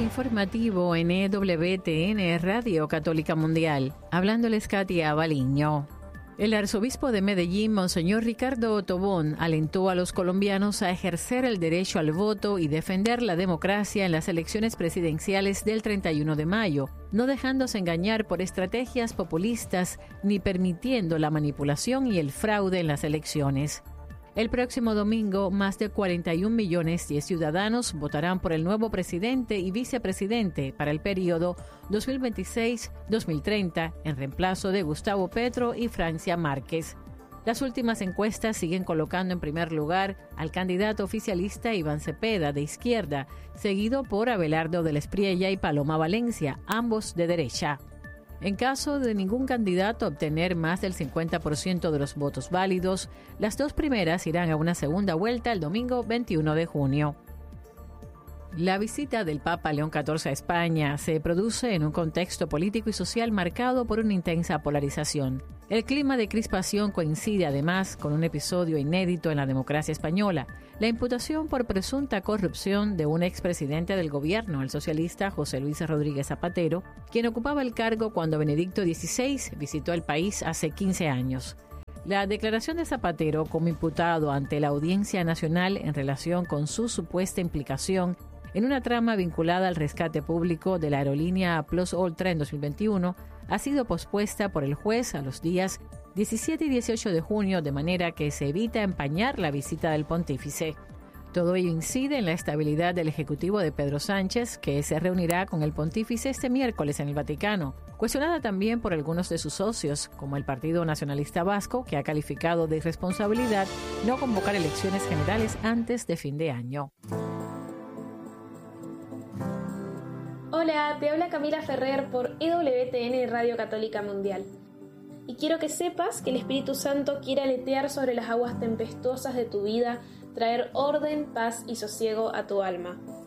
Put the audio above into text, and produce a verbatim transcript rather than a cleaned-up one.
informativo en E W T N Radio Católica Mundial. Hablándoles Katia Baliño. El arzobispo de Medellín, Monseñor Ricardo Tobón, alentó a los colombianos a ejercer el derecho al voto y defender la democracia en las elecciones presidenciales del treinta y uno de mayo, no dejándose engañar por estrategias populistas ni permitiendo la manipulación y el fraude en las elecciones. El próximo domingo, más de cuarenta y un millones de ciudadanos votarán por el nuevo presidente y vicepresidente para el periodo dos mil veintiséis a dos mil treinta, en reemplazo de Gustavo Petro y Francia Márquez. Las últimas encuestas siguen colocando en primer lugar al candidato oficialista Iván Cepeda, de izquierda, seguido por Abelardo del Espriella y Paloma Valencia, ambos de derecha. En caso de ningún candidato obtener más del cincuenta por ciento de los votos válidos, las dos primeras irán a una segunda vuelta el domingo veintiuno de junio. La visita del Papa León catorce a España se produce en un contexto político y social marcado por una intensa polarización. El clima de crispación coincide además con un episodio inédito en la democracia española, la imputación por presunta corrupción de un expresidente del gobierno, el socialista José Luis Rodríguez Zapatero, quien ocupaba el cargo cuando Benedicto dieciséis visitó el país hace quince años. La declaración de Zapatero como imputado ante la Audiencia Nacional en relación con su supuesta implicación en una trama vinculada al rescate público de la aerolínea Plus Ultra en dos mil veintiuno, ha sido pospuesta por el juez a los días diecisiete y dieciocho de junio, de manera que se evita empañar la visita del pontífice. Todo ello incide en la estabilidad del ejecutivo de Pedro Sánchez, que se reunirá con el pontífice este miércoles en el Vaticano, cuestionada también por algunos de sus socios, como el Partido Nacionalista Vasco, que ha calificado de irresponsabilidad no convocar elecciones generales antes de fin de año. Hola, te habla Camila Ferrer por E W T N Radio Católica Mundial. Y quiero que sepas que el Espíritu Santo quiere aletear sobre las aguas tempestuosas de tu vida, traer orden, paz y sosiego a tu alma.